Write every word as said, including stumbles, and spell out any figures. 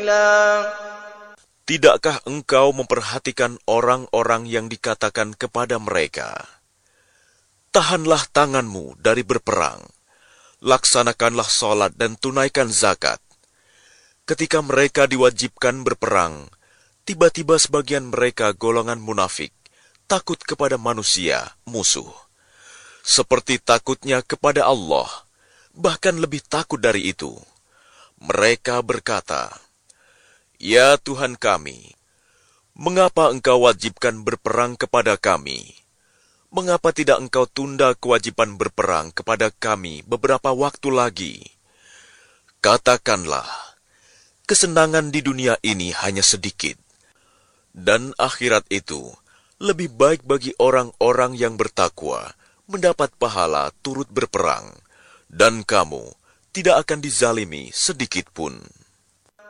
Tidakkah engkau memperhatikan orang-orang yang dikatakan kepada mereka, tahanlah tanganmu dari berperang, laksanakanlah sholat dan tunaikan zakat. Ketika mereka diwajibkan berperang, tiba-tiba sebagian mereka golongan munafik, takut kepada manusia, musuh. Seperti takutnya kepada Allah, bahkan lebih takut dari itu. Mereka berkata, ya Tuhan kami, mengapa engkau wajibkan berperang kepada kami? Mengapa tidak engkau tunda kewajiban berperang kepada kami beberapa waktu lagi? Katakanlah, kesenangan di dunia ini hanya sedikit, dan akhirat itu lebih baik bagi orang-orang yang bertakwa, mendapat pahala turut berperang, dan kamu tidak akan dizalimi sedikit pun.